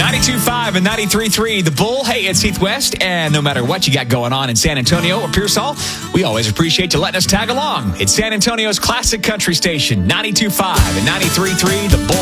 92.5 and 93.3, The Bull. Hey, it's Heath West, and no matter what you got going on in San Antonio or Pearsall, we always appreciate you letting us tag along. It's San Antonio's classic country station, 92.5 and 93.3, The Bull.